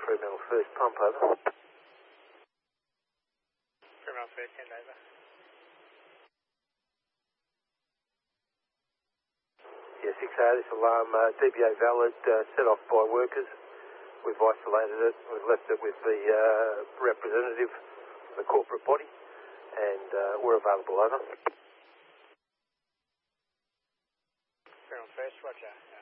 Fremantle first pump, over. Fremantle first, 10 over. Yeah, 6A, this alarm, DBA valid, set off by workers. We've isolated it, we've left it with the representative of the corporate body, and we're available, over. Fremantle first, roger.